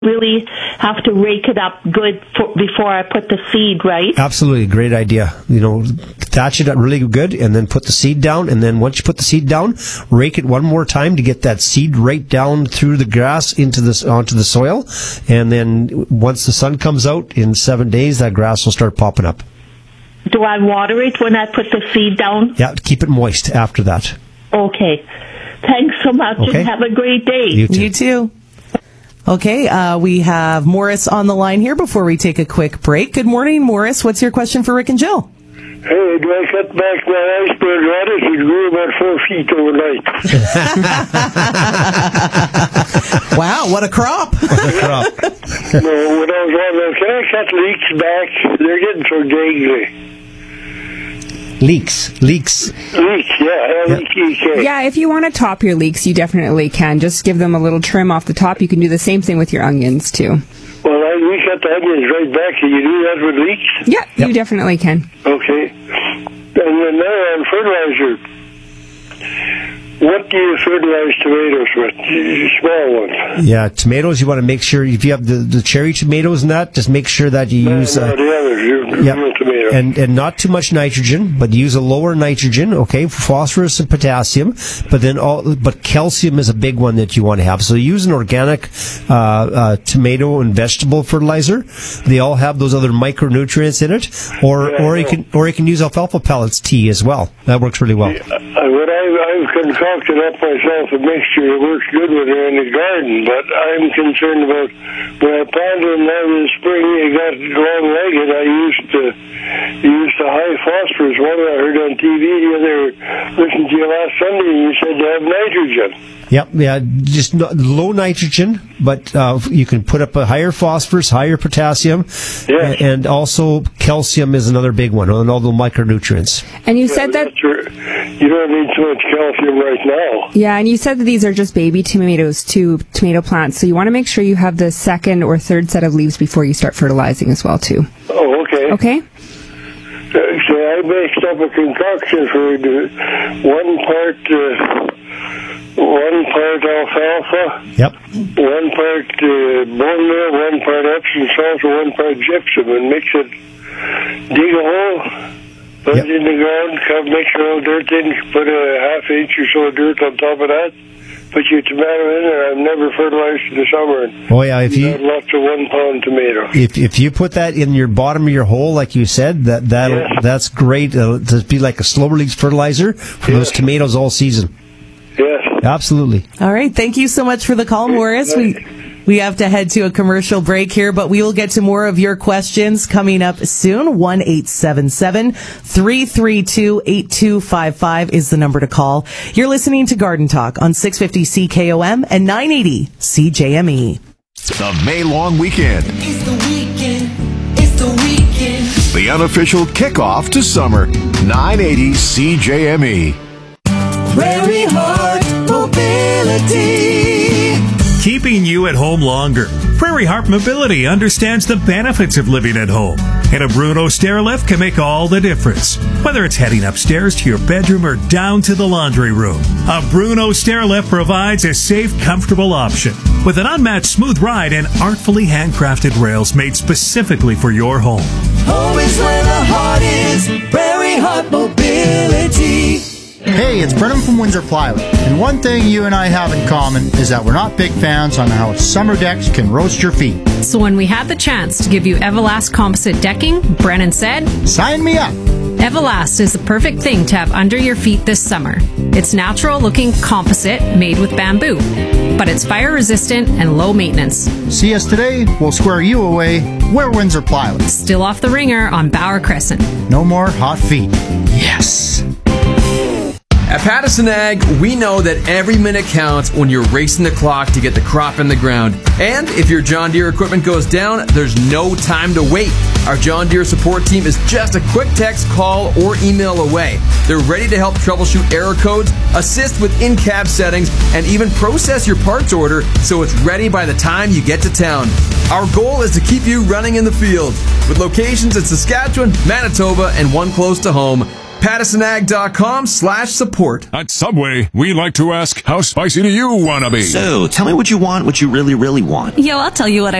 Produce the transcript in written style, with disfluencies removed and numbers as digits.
really have to rake it up good before I put the seed, right? Absolutely, great idea. Thatch it up really good, and then put the seed down. And then once you put the seed down, rake it one more time to get that seed right down through the grass onto the soil. And then once the sun comes out in 7 days, that grass will start popping up. Do I water it when I put the seed down? Yeah, keep it moist after that. Okay. Thanks so much, and have a great day. You too. Okay, we have Morris on the line here before we take a quick break. Good morning, Morris. What's your question for Rick and Jill? Hey, do I cut back my iceberg lettuce? It grew about 4 feet overnight. Wow, what a crop. No, when I was wondering, can I cut leeks back? They're getting so gangly. Leeks, yeah, L-E-E-K. Yeah, if you want to top your leeks, you definitely can. Just give them a little trim off the top. You can do the same thing with your onions, too. Well, we cut the onions right back. Can you do that with leeks? Yeah, you definitely can. Okay. And then now on fertilizer, what do you fertilize tomatoes with? Small ones. Yeah, tomatoes, you want to make sure, if you have the cherry tomatoes and that, just make sure that you use... the others, real tomatoes. And not too much nitrogen, but use a lower nitrogen, okay, phosphorus and potassium, but calcium is a big one that you want to have. So use an organic tomato and vegetable fertilizer. They all have those other micronutrients in it, or you can use alfalfa pellets tea as well. That works really well. I've concocted up myself a mixture that works good with her in the garden, but I'm concerned about when I planted them now this spring, it got long-legged. I used the high phosphorus one I heard on TV the other, listened to you last Sunday, and you said to have nitrogen. Yep, yeah, just low nitrogen, but you can put up a higher phosphorus, higher potassium, and also calcium is another big one, and all the micronutrients. And you said that you don't need so much calcium right now. Yeah, and you said that these are just baby tomatoes, tomato plants, so you want to make sure you have the second or third set of leaves before you start fertilizing as well, too. Oh, okay. Okay. So I mixed up a concoction for one part alfalfa. Yep. 1 part bone meal, 1 part Epsom salt, and 1 part gypsum, and mix it. Dig a hole, put it in the ground, mix a little dirt in, put a half inch or so of dirt on top of that. Put your tomato in there. I've never fertilized in the summer. Oh yeah, if you lots of 1 pound tomato. If you put that in your bottom of your hole, like you said, that's great. To be like a slow release fertilizer for those tomatoes all season. Yes, absolutely. All right, thank you so much for the call, Morris. We have to head to a commercial break here, but we will get to more of your questions coming up soon. 1-877-332-8255 is the number to call. You're listening to Garden Talk on 650 CKOM and 980 CJME. The May long weekend. It's the weekend. It's the weekend. The unofficial kickoff to summer. 980 CJME. Prairie Heart Mobility. Keeping you at home longer. Prairie Heart Mobility understands the benefits of living at home, and a Bruno stair lift can make all the difference. Whether it's heading upstairs to your bedroom or down to the laundry room, a Bruno stair lift provides a safe, comfortable option with an unmatched smooth ride and artfully handcrafted rails made specifically for your home. Home is where the heart is. Prairie Heart Mobility. Hey, it's Brennan from Windsor Plywood, and one thing you and I have in common is that we're not big fans on how summer decks can roast your feet. So when we had the chance to give you Everlast composite decking, Brennan said, "Sign me up!" Everlast is the perfect thing to have under your feet this summer. It's natural-looking composite made with bamboo, but it's fire-resistant and low maintenance. See us today, we'll square you away. We're Windsor Plywood. Still off the ringer on Bauer Crescent. No more hot feet. Yes! At Pattison Ag, we know that every minute counts when you're racing the clock to get the crop in the ground. And if your John Deere equipment goes down, there's no time to wait. Our John Deere support team is just a quick text, call, or email away. They're ready to help troubleshoot error codes, assist with in-cab settings, and even process your parts order so it's ready by the time you get to town. Our goal is to keep you running in the field. With locations in Saskatchewan, Manitoba, and one close to home, PatisonAg.com/support. At Subway, we like to ask, how spicy do you want to be? So, tell me what you want, what you really, really want. Yo, I'll tell you what